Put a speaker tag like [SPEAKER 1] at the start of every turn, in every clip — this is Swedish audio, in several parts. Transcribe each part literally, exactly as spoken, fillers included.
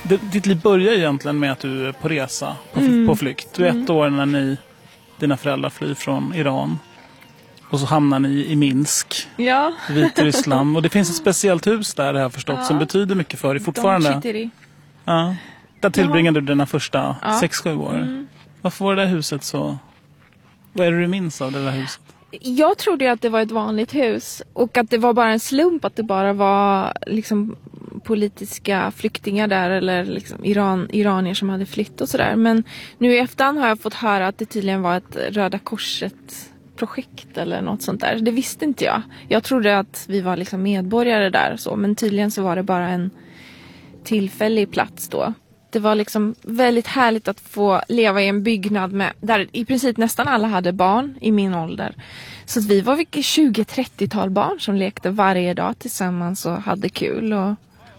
[SPEAKER 1] Det, ditt liv börjar egentligen med att du är på resa, på,
[SPEAKER 2] Mm.
[SPEAKER 1] på flykt. Du är ett år när ni, dina föräldrar flyr från Iran. Och så hamnar ni i Minsk,
[SPEAKER 2] Ja.
[SPEAKER 1] Vitryssland. Och det finns ett speciellt hus där, har jag förstått,
[SPEAKER 2] Ja.
[SPEAKER 1] som betyder mycket för dig fortfarande.
[SPEAKER 2] De sitter i.
[SPEAKER 1] Ja. Där tillbringade du dina första
[SPEAKER 2] Ja.
[SPEAKER 1] sex, sju år.
[SPEAKER 2] Mm.
[SPEAKER 1] Varför var det där huset så... Vad är det du minns av det där huset?
[SPEAKER 2] Jag trodde att det var ett vanligt hus och att det var bara en slump att det bara var liksom politiska flyktingar där eller liksom Iran, iranier som hade flytt och sådär. Men nu i efterhand har jag fått höra att det tydligen var ett Röda Korset projekt eller något sånt där. Det visste inte jag. Jag trodde att vi var liksom medborgare där så, men tydligen så var det bara en tillfällig plats då. Det var liksom väldigt härligt att få leva i en byggnad med, där i princip nästan alla hade barn i min ålder. Så att vi var vilka tjugo-trettiotal barn som lekte varje dag tillsammans och hade kul. Och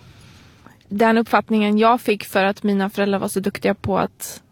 [SPEAKER 2] den uppfattningen jag fick för att mina föräldrar var så duktiga på att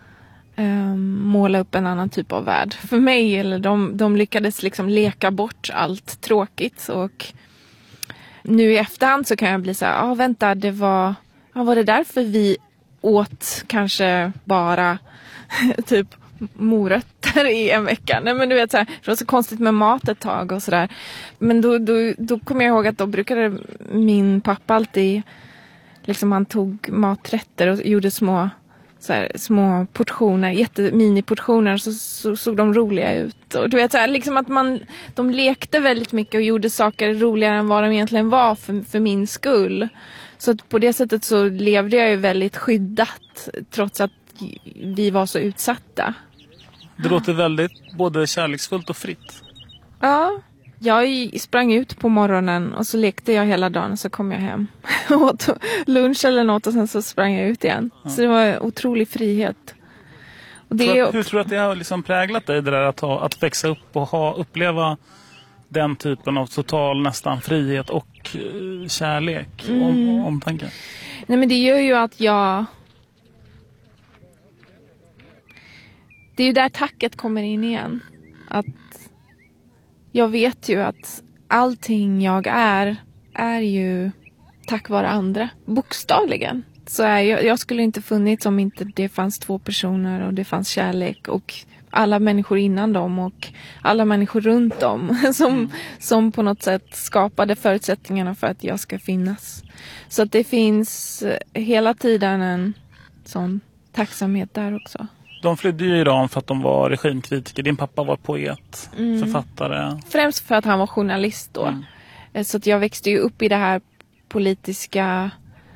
[SPEAKER 2] um, måla upp en annan typ av värld. För mig, eller de, de lyckades liksom leka bort allt tråkigt. Och nu i efterhand så kan jag bli så här, ja ah, vänta, det var, ah, var det därför vi åt kanske bara typ morötter i en vecka. Nej men du vet så här, det var så konstigt med mat ett tag och sådär. Men då, då, då kommer jag ihåg att då brukade min pappa alltid liksom han tog maträtter och gjorde små så här, små portioner, jätteminiportioner så, så såg de roliga ut. Och du vet så här, liksom att man de lekte väldigt mycket och gjorde saker roligare än vad de egentligen var för, för min skull. Så att på det sättet så levde jag ju väldigt skyddat trots att vi var så utsatta.
[SPEAKER 1] Det låter väldigt både kärleksfullt och fritt.
[SPEAKER 2] Ja, jag sprang ut på morgonen och så lekte jag hela dagen och så kom jag hem. Åt lunch eller något och sen så sprang jag ut igen. Ja. Så det var en otrolig frihet. Och det
[SPEAKER 1] tror att, hur tror du att det har liksom präglat dig det där att, ha, att växa upp och ha, uppleva den typen av total nästan frihet och uh, kärlek och
[SPEAKER 2] mm.
[SPEAKER 1] om, omtanke?
[SPEAKER 2] Nej men det gör ju att jag... Det är ju där tacket kommer in igen. Att jag vet ju att allting jag är, är ju tack vare andra. Bokstavligen. Så är jag, jag skulle inte funnits om inte det fanns två personer och det fanns kärlek och alla människor innan dem och alla människor runt om som, mm. som på något sätt skapade förutsättningarna för att jag ska finnas. Så att det finns hela tiden en sån tacksamhet där också.
[SPEAKER 1] De flydde ju Iran för att de var regimkritiker. Din pappa var poet, mm. författare.
[SPEAKER 2] Främst för att han var journalist då. Mm. Så att jag växte ju upp i det här politiska...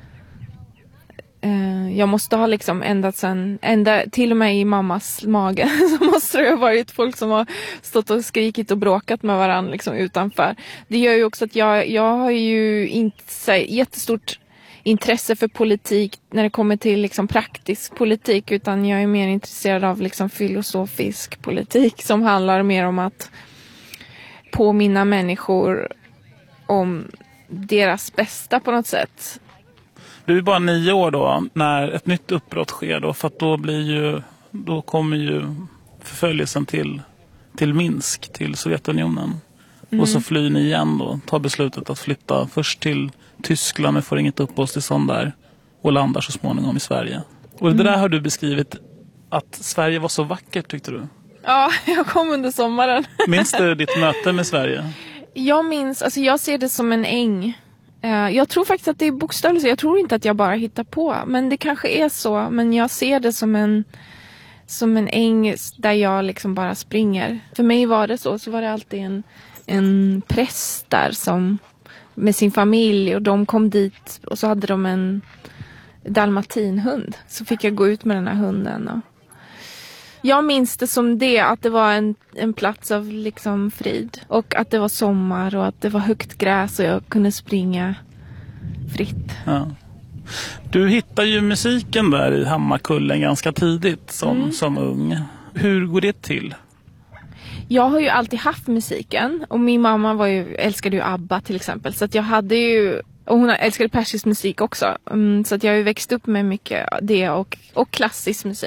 [SPEAKER 2] Uh, jag måste ha liksom ända sen, ända till och med i mammas mage så måste det ha varit folk som har stått och skrikit och bråkat med varandra liksom utanför. Det gör ju också att jag, jag har ju inte så jättestort intresse för politik när det kommer till liksom praktisk politik, utan jag är mer intresserad av liksom filosofisk politik som handlar mer om att påminna människor om deras bästa på något sätt.
[SPEAKER 1] Du är bara nio år då när ett nytt uppbrott sker då, för att då blir ju då kommer ju förföljelsen till till Minsk, till Sovjetunionen. Mm. Och så flyr ni igen då, tar beslutet att flytta först till Tyskland men får inget uppehållstillstånd där och landar så småningom i Sverige. Och det mm. där har du beskrivit att Sverige var så vackert, tyckte du?
[SPEAKER 2] Ja, jag kom under sommaren.
[SPEAKER 1] Minns du ditt möte med Sverige?
[SPEAKER 2] Jag minns, alltså jag ser det som en äng. Jag tror faktiskt att det är bokstavligt, jag tror inte att jag bara hittar på, men det kanske är så, men jag ser det som en som en äng där jag liksom bara springer. För mig var det så, så var det alltid en en präst där som med sin familj, och de kom dit och så hade de en dalmatinhund, så fick jag gå ut med den här hunden och jag minns det som det, att det var en, en plats av liksom frid. Och att det var sommar och att det var högt gräs och jag kunde springa fritt. Ja.
[SPEAKER 1] Du hittar ju musiken där i Hammarkullen ganska tidigt som, mm. som ung. Hur går det till?
[SPEAKER 2] Jag har ju alltid haft musiken. Och min mamma var ju, älskade ju ABBA till exempel. Så att jag hade ju... Och hon älskade persisk musik också. Um, så att jag har ju växt upp med mycket det och, och klassisk musik.